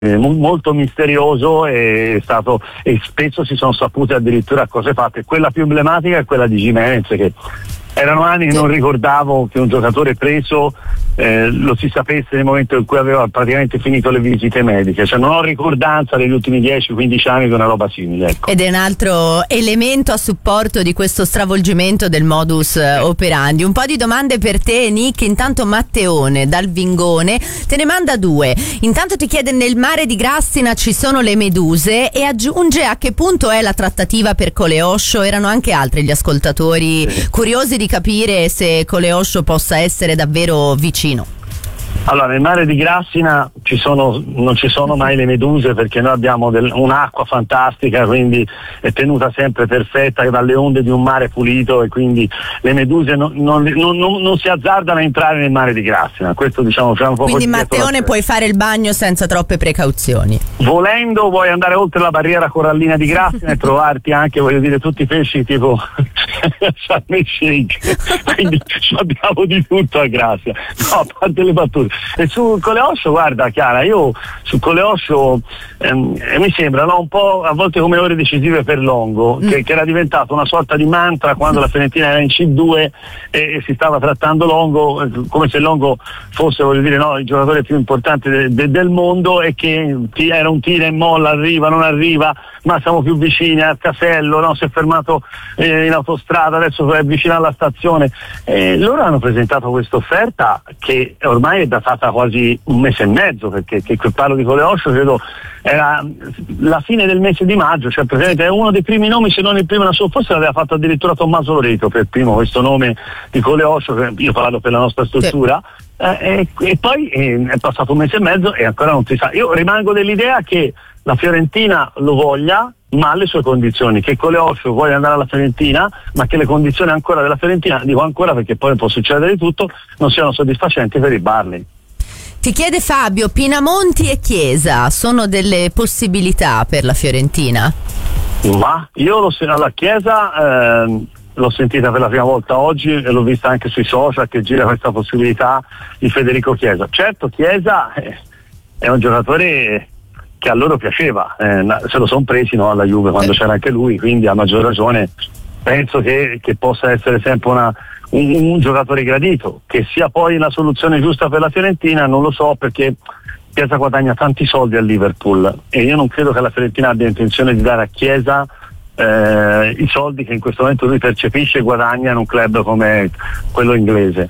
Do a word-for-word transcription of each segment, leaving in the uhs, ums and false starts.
eh, molto misterioso, e è stato, e spesso si sono sapute addirittura cose fatte. Quella più emblematica è quella di Gimenez, che erano anni che non ricordavo che un giocatore preso eh, lo si sapesse nel momento in cui aveva praticamente finito le visite mediche, cioè non ho ricordanza degli ultimi dieci quindici anni di una roba simile, ecco. Ed è un altro elemento a supporto di questo stravolgimento del modus operandi. Un po' di domande per te, Nick. Intanto Matteone dal Vingone te ne manda due. Intanto ti chiede: nel mare di Grassina ci sono le meduse, e aggiunge: a che punto è la trattativa per Coleoscio? Erano anche altri gli ascoltatori curiosi di capire se Coleoscio possa essere davvero vicino. Allora, nel mare di Grassina ci sono, non ci sono mai le meduse, perché noi abbiamo del, un'acqua fantastica, quindi è tenuta sempre perfetta dalle onde di un mare pulito, e quindi le meduse non, non, non, non, non si azzardano a entrare nel mare di Grassina. Questo, diciamo, c'è un po'. Quindi Matteone puoi fare il bagno senza troppe precauzioni. Volendo puoi andare oltre la barriera corallina di Grassina e trovarti anche, voglio dire, tutti i pesci tipo Sharm el Sheikh, quindi abbiamo di tutto a Grassina. No, a parte le battute. E su Coleoscio, guarda Chiara, io su Coleoscio ehm, mi sembrano un po' a volte come ore decisive per Longo, mm. che, che era diventato una sorta di mantra quando la Fiorentina era in C due e, e si stava trattando Longo, eh, come se Longo fosse, voglio dire, no, il giocatore più importante de, de, del mondo, e che ti, era un tira e molla, arriva, non arriva, ma siamo più vicini al casello, no? Si è fermato eh, in autostrada, adesso è vicino alla stazione. Eh, loro hanno presentato questa offerta che ormai è datata quasi un mese e mezzo, perché che quel palo di Coleoscio credo era la fine del mese di maggio, cioè praticamente è uno dei primi nomi, se non il primo, forse l'aveva fatto addirittura Tommaso Loreto per primo questo nome di Coleoscio, che io parlo per la nostra struttura. Sì. Eh, e, e poi eh, è passato un mese e mezzo e ancora non si sa. Io rimango dell'idea che la Fiorentina lo voglia, ma alle sue condizioni, che Coleoscio voglia andare alla Fiorentina, ma che le condizioni ancora della Fiorentina, dico ancora perché poi può succedere di tutto, non siano soddisfacenti per i Barley. Ti chiede Fabio: Pinamonti e Chiesa sono delle possibilità per la Fiorentina? Ma io lo so, alla Chiesa eh, l'ho sentita per la prima volta oggi e l'ho vista anche sui social che gira questa possibilità di Federico Chiesa. Certo, Chiesa eh, è un giocatore che a loro piaceva, eh, se lo sono presi, no, alla Juve quando c'era anche lui, quindi a maggior ragione penso che, che possa essere sempre una, un, un giocatore gradito. Che sia poi la soluzione giusta per la Fiorentina non lo so, perché Chiesa guadagna tanti soldi al Liverpool e io non credo che la Fiorentina abbia intenzione di dare a Chiesa eh, i soldi che in questo momento lui percepisce e guadagna in un club come quello inglese.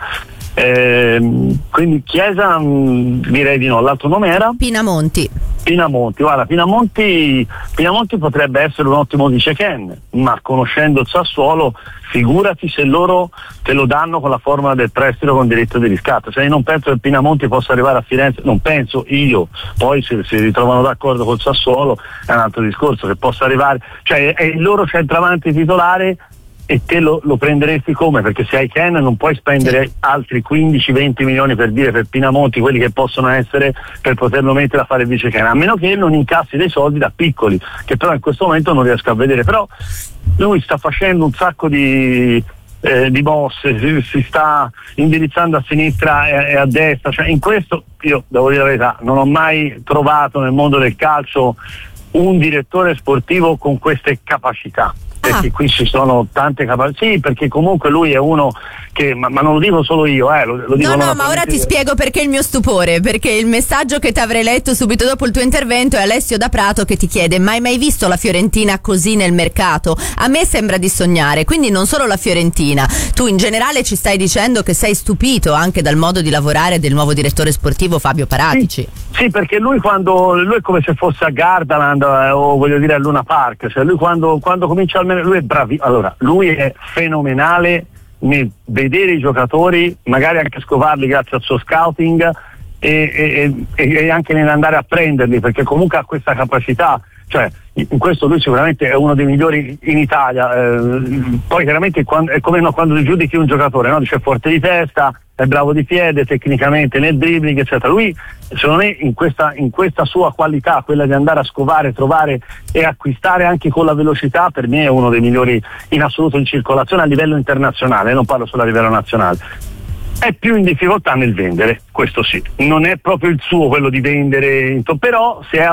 Eh, quindi Chiesa mh, direi di no. L'altro nome era? Pinamonti. Pinamonti, guarda, Pinamonti, Pinamonti potrebbe essere un ottimo vice Ken, ma conoscendo il Sassuolo, figurati se loro te lo danno con la formula del prestito con diritto di riscatto. Cioè io non penso che Pinamonti possa arrivare a Firenze, non penso io, poi se si ritrovano d'accordo col Sassuolo è un altro discorso, che possa arrivare, cioè è il loro centravanti titolare e te lo, lo prenderesti come? Perché se hai Ken non puoi spendere altri quindici venti milioni per dire per Pinamonti, quelli che possono essere, per poterlo mettere a fare il vice Ken, a meno che non incassi dei soldi da piccoli, che però in questo momento non riesco a vedere. Però lui sta facendo un sacco di eh, di mosse, si, si sta indirizzando a sinistra e, e a destra, cioè in questo io devo dire la verità, non ho mai trovato nel mondo del calcio un direttore sportivo con queste capacità. Perché ah. qui ci sono tante capacità, sì, perché comunque lui è uno che, ma, ma non lo dico solo io, eh, lo, lo dico no no ma ora ti spiego perché il mio stupore, perché il messaggio che ti avrei letto subito dopo il tuo intervento è Alessio da Prato che ti chiede: ma hai mai visto la Fiorentina così nel mercato? A me sembra di sognare. Quindi non solo la Fiorentina, tu in generale ci stai dicendo che sei stupito anche dal modo di lavorare del nuovo direttore sportivo Fabio Paratici. Sì, sì, perché lui quando lui è come se fosse a Gardaland eh, o voglio dire a Luna Park, cioè lui quando, quando comincia al lui è bravissimo, allora lui è fenomenale nel vedere i giocatori, magari anche scovarli grazie al suo scouting e, e, e anche nell'andare a prenderli, perché comunque ha questa capacità, cioè in questo lui sicuramente è uno dei migliori in Italia. Eh, poi chiaramente quando, è come no, quando giudichi un giocatore, no? Dice forte di testa, è bravo di piede, tecnicamente nel dribbling eccetera. Lui secondo me in questa, in questa sua qualità, quella di andare a scovare, trovare e acquistare anche con la velocità, per me è uno dei migliori in assoluto in circolazione a livello internazionale, non parlo solo a livello nazionale. è più in difficoltà nel vendere, questo sì, non è proprio il suo quello di vendere, però se è